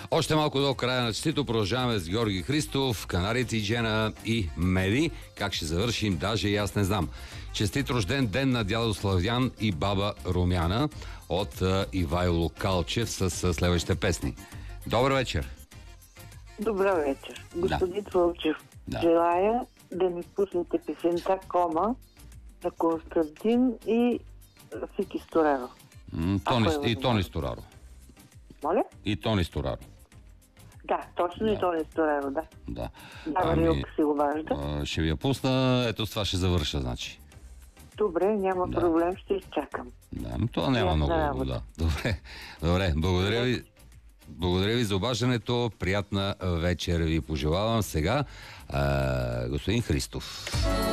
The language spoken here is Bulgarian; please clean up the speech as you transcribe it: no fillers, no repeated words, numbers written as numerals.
Още малко до края на честито продължаваме с Георги Христов, Канарите и Джена и Меди. Как ще завършим, даже и аз не знам. Честит рожден ден на дядо Славян и баба Румяна от Ивайло Калчев с следващите песни. Добър вечер! Добър вечер. Господин Вълчев, желая да ми пуснете песента Кома на Константин и Фики Стораро. И Тони Стораро. Моля? И Тони Стораро. Да, точно и Тони Стораро, да. Да. Варилка си го важда. Ще ви я пусна, ето с това ще завърша, значи. Добре, няма проблем, ще изчакам. Да, но това няма много. Да. Добре, благодаря ви за обаждането. Приятна вечер ви пожелавам. Сега господин Христов.